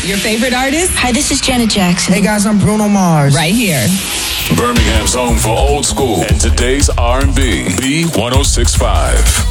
Your favorite artist? Hi, this is Janet Jackson. Hey guys, I'm Bruno Mars. Right here. Birmingham's home for old school and today's R&B. B 106.5.